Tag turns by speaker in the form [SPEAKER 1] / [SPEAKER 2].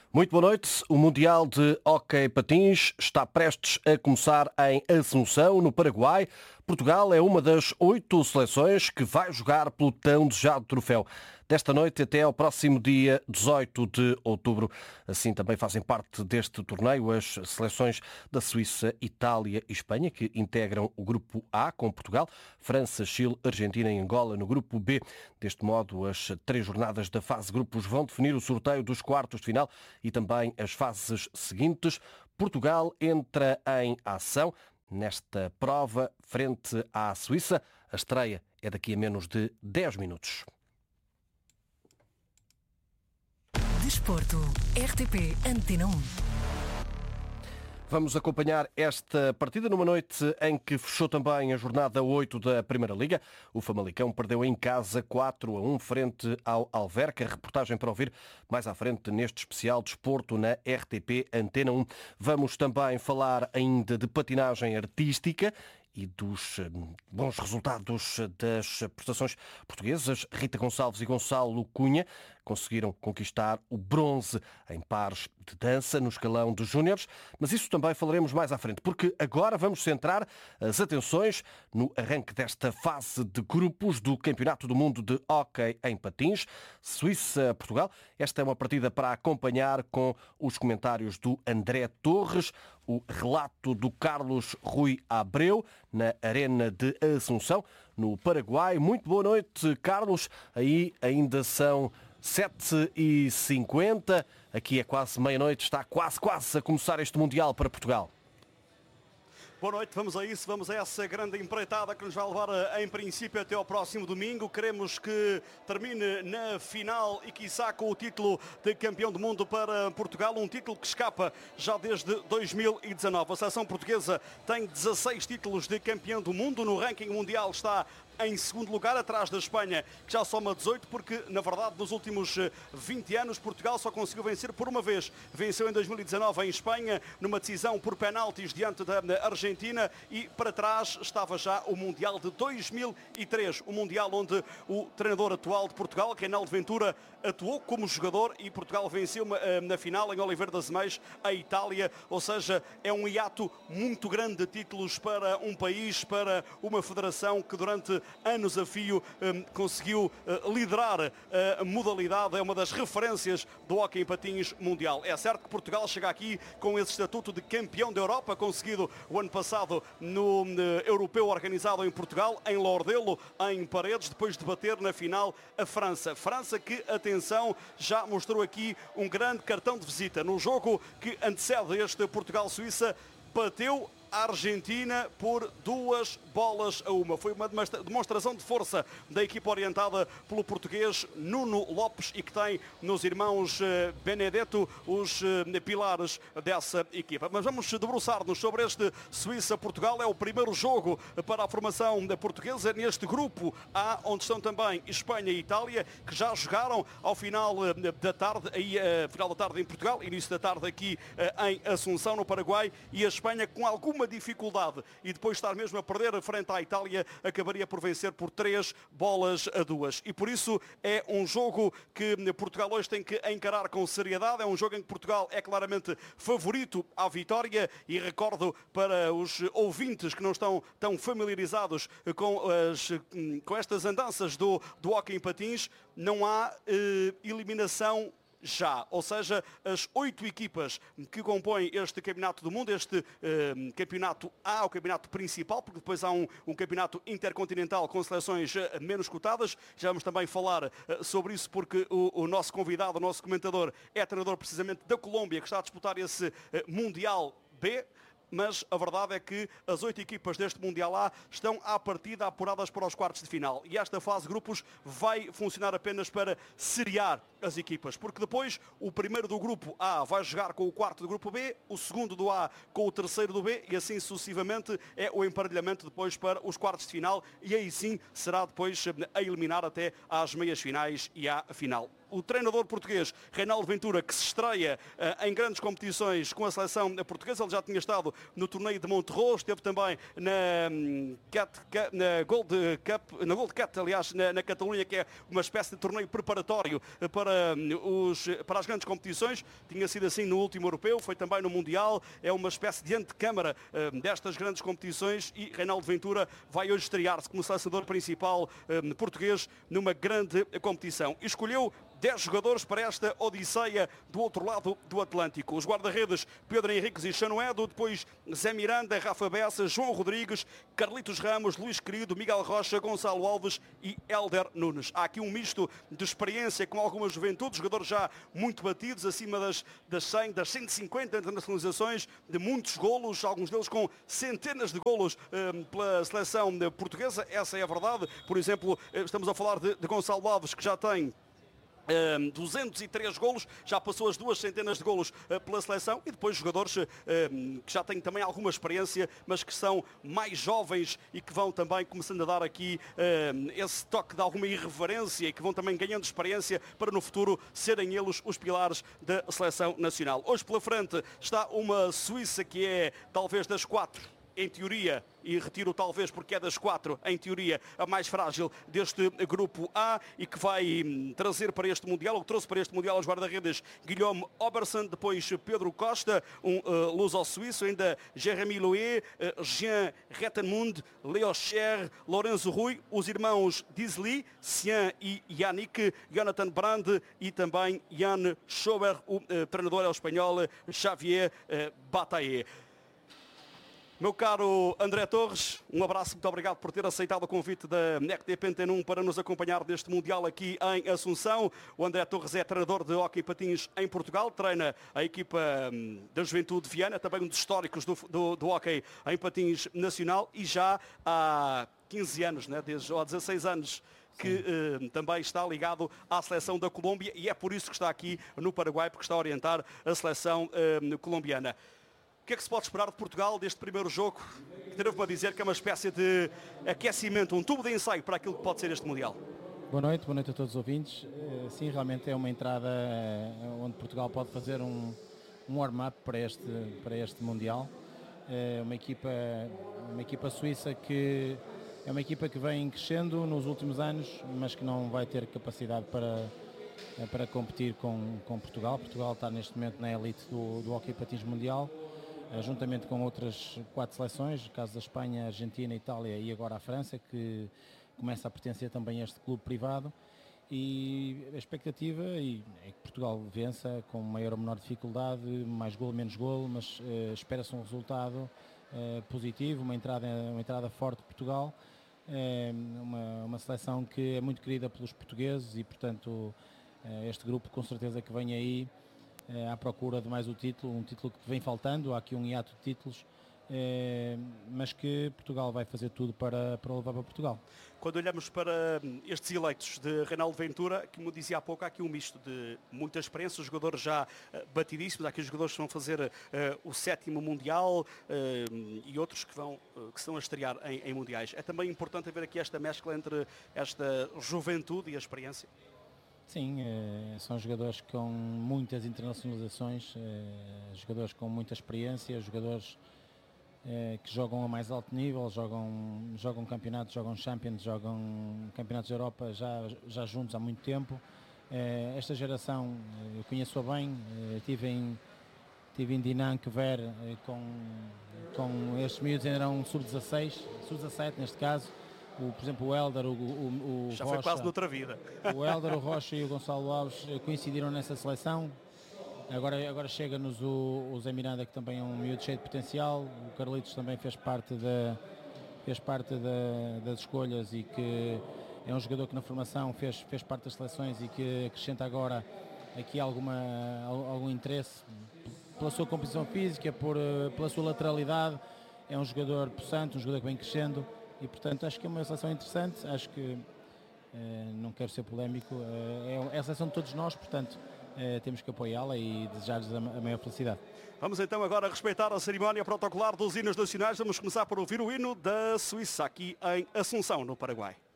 [SPEAKER 1] Muito boa noite. O Mundial de Hóquei Patins está prestes a começar em Assunção, no Paraguai. Portugal é uma das 8 seleções que vai jogar pelo tão desejado troféu. Desta noite até ao próximo dia 18 de outubro. Assim também fazem parte deste torneio as seleções da Suíça, Itália e Espanha, que integram o grupo A com Portugal, França, Chile, Argentina e Angola no grupo B. Deste modo, as 3 jornadas da fase grupos vão definir o sorteio dos quartos de final e também as fases seguintes. Portugal entra em ação nesta prova frente à Suíça. A estreia é daqui a menos de 10 minutos.
[SPEAKER 2] Desporto, RTP Antena 1.
[SPEAKER 1] Vamos acompanhar esta partida numa noite em que fechou também a jornada 8 da Primeira Liga. O Famalicão perdeu em casa 4-1 frente ao Alverca. Reportagem para ouvir mais à frente neste especial Desporto na RTP Antena 1. Vamos também falar ainda de patinagem artística e dos bons resultados das prestações portuguesas. Rita Gonçalves e Gonçalo Cunha conseguiram conquistar o bronze em pares de dança no escalão dos júniores, mas isso também falaremos mais à frente, porque agora vamos centrar as atenções no arranque desta fase de grupos do Campeonato do Mundo de Hóquei em Patins, Suíça-Portugal. Esta é uma partida para acompanhar com os comentários do André Torres, o relato do Carlos Rui Abreu, na Arena de Assunção, no Paraguai. Muito boa noite, Carlos. Aí ainda são 7h50. Aqui é quase meia-noite. Está quase a começar este Mundial para Portugal.
[SPEAKER 3] Boa noite, vamos a isso, vamos a essa grande empreitada que nos vai levar em princípio até ao próximo domingo. Queremos que termine na final e quiçá com o título de campeão do mundo para Portugal, um título que escapa já desde 2019. A seleção portuguesa tem 16 títulos de campeão do mundo, no ranking mundial está em segundo lugar, atrás da Espanha, que já soma 18, porque, na verdade, nos últimos 20 anos, Portugal só conseguiu vencer por uma vez. Venceu em 2019 em Espanha, numa decisão por penaltis diante da Argentina, e para trás estava já o Mundial de 2003, o Mundial onde o treinador atual de Portugal, Reinaldo Ventura, atuou como jogador e Portugal venceu na final em Oliveira das Meias a Itália, ou seja, é um hiato muito grande de títulos para um país, para uma federação que durante anos a fio conseguiu liderar a modalidade, é uma das referências do hóquei em patins mundial. É certo que Portugal chega aqui com esse estatuto de campeão da Europa, conseguido o ano passado no europeu organizado em Portugal, em Lordelo, em Paredes, depois de bater na final a França. França que, atenção, já mostrou aqui um grande cartão de visita. No jogo que antecede este Portugal-Suíça, bateu a Argentina por 2-1. Foi uma demonstração de força da equipa orientada pelo português Nuno Lopes e que tem nos irmãos Benedetto os pilares dessa equipa. Mas vamos debruçar-nos sobre este Suíça-Portugal. É o primeiro jogo para a formação portuguesa neste grupo A, onde estão também Espanha e Itália, que já jogaram ao final da tarde, final da tarde em Portugal, início da tarde aqui em Assunção, no Paraguai, e a Espanha com alguma dificuldade e depois estar mesmo a perder frente à Itália, acabaria por vencer por 3-2. E por isso é um jogo que Portugal hoje tem que encarar com seriedade. É um jogo em que Portugal é claramente favorito à vitória, e recordo para os ouvintes que não estão tão familiarizados com estas andanças do hóquei em patins, não há eliminação já, ou seja, as 8 equipas que compõem este campeonato do mundo, este campeonato A, o campeonato principal, porque depois há um campeonato intercontinental com seleções menos cotadas. Já vamos também falar sobre isso, porque o nosso convidado, o nosso comentador, é treinador precisamente da Colômbia, que está a disputar esse Mundial B. Mas a verdade é que as 8 equipas deste Mundial A estão à partida apuradas para os quartos de final. E esta fase de grupos vai funcionar apenas para seriar as equipas, porque depois o primeiro do grupo A vai jogar com o quarto do grupo B, o segundo do A com o terceiro do B, e assim sucessivamente é o emparelhamento depois para os quartos de final, e aí sim será depois a eliminar até às meias finais e à final. O treinador português, Reinaldo Ventura, que se estreia em grandes competições com a seleção portuguesa. Ele já tinha estado no torneio de Monterrey, esteve também na Gold Cup, aliás, na Catalunha, que é uma espécie de torneio preparatório para para as grandes competições. Tinha sido assim no último europeu, foi também no Mundial. É uma espécie de antecâmara destas grandes competições e Reinaldo Ventura vai hoje estrear-se como selecionador principal português numa grande competição. E escolheu 10 jogadores para esta odisseia do outro lado do Atlântico. Os guarda-redes Pedro Henriques e Chanoedo, depois Zé Miranda, Rafa Bessa, João Rodrigues, Carlitos Ramos, Luís Querido, Miguel Rocha, Gonçalo Alves e Hélder Nunes. Há aqui um misto de experiência com alguma juventude, jogadores já muito batidos, acima das 100, das 150 internacionalizações, de muitos golos, alguns deles com centenas de golos pela seleção portuguesa. Essa é a verdade. Por exemplo, estamos a falar de Gonçalo Alves, que já tem 203 golos, já passou as 200 de golos pela seleção, e depois jogadores que já têm também alguma experiência, mas que são mais jovens e que vão também começando a dar aqui esse toque de alguma irreverência e que vão também ganhando experiência para no futuro serem eles os pilares da seleção nacional. Hoje pela frente está uma Suíça que é talvez das 4, em teoria, e retiro talvez porque é das 4, em teoria, a mais frágil deste grupo A e que vai trazer para este Mundial, ou que trouxe para este Mundial os guarda-redes Guillaume Oberson, depois Pedro Costa, um luso-suíço, ainda Jérémy Loué, Jean Rettenmund, Leo Scher, Lorenzo Rui, os irmãos Disli, Sian e Yannick, Jonathan Brand e também Jan Schober, o treinador é o espanhol Xavier Bataille. Meu caro André Torres, um abraço, muito obrigado por ter aceitado o convite da RTP Antena 1 para nos acompanhar neste Mundial aqui em Assunção. O André Torres é treinador de hóquei patins em Portugal, treina a equipa da Juventude de Viana, também um dos históricos do hóquei em patins nacional, e já há 15 anos, né, ou há 16 anos, que também está ligado à seleção da Colômbia, e é por isso que está aqui no Paraguai, porque está a orientar a seleção colombiana. O que é que se pode esperar de Portugal deste primeiro jogo? Devo-me a dizer que é uma espécie de aquecimento, um tubo de ensaio para aquilo que pode ser este Mundial.
[SPEAKER 4] Boa noite a todos os ouvintes. Sim, realmente é uma entrada onde Portugal pode fazer um warm-up para este Mundial. É uma equipa suíça que é uma equipa que vem crescendo nos últimos anos, mas que não vai ter capacidade para competir com Portugal. Portugal está neste momento na elite do hóquei patins mundial, juntamente com outras 4 seleções, no caso da Espanha, Argentina, Itália e agora a França, que começa a pertencer também a este clube privado, e a expectativa é que Portugal vença com maior ou menor dificuldade, mais golo, menos golo, mas espera-se um resultado positivo, uma entrada forte de Portugal, uma seleção que é muito querida pelos portugueses e, portanto, este grupo com certeza que vem aí à procura de mais um título que vem faltando. Há aqui um hiato de títulos, mas que Portugal vai fazer tudo para levar para Portugal.
[SPEAKER 3] Quando olhamos para estes eleitos de Reinaldo Ventura, que me dizia há pouco, há aqui um misto de muita experiência, os jogadores já batidíssimos, há aqui os jogadores que vão fazer o 7º Mundial e outros que estão a estrear em Mundiais. É também importante haver aqui esta mescla entre esta juventude e a experiência?
[SPEAKER 4] Sim, são jogadores com muitas internacionalizações, jogadores com muita experiência, jogadores que jogam a mais alto nível, jogam campeonatos, jogam Champions, jogam campeonatos da Europa já juntos há muito tempo. Esta geração eu conheço-a bem, tive em Dinan, Quever, com estes miúdos ainda eram sub-16, sub-17 neste caso. Por exemplo, o Hélder, o
[SPEAKER 3] já
[SPEAKER 4] Rocha,
[SPEAKER 3] foi quase noutra vida.
[SPEAKER 4] O Hélder, o Rocha e o Gonçalo Alves coincidiram nessa seleção. Agora chega-nos o Zé Miranda, que também é um miúdo cheio de potencial. O Carlitos também fez parte das escolhas e que é um jogador que na formação fez parte das seleções e que acrescenta agora aqui algum interesse pela sua composição física, pela sua lateralidade. É um jogador possante, um jogador que vem crescendo. E, portanto, acho que é uma seleção interessante, acho que, não quero ser polémico, é a seleção de todos nós, portanto, temos que apoiá-la e desejar-lhes a maior felicidade.
[SPEAKER 3] Vamos então agora respeitar a cerimónia protocolar dos hinos nacionais. Vamos começar por ouvir o hino da Suíça, aqui em Assunção, no Paraguai.